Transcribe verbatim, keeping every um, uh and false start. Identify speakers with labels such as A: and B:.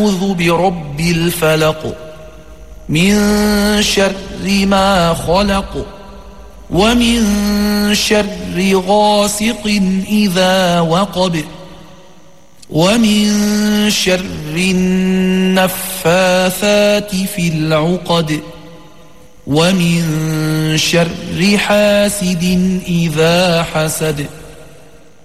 A: أعوذ برب الفلق من شر ما خلق ومن شر غاسق إذا وقب ومن شر النفاثات في العقد ومن شر حاسد إذا حسد.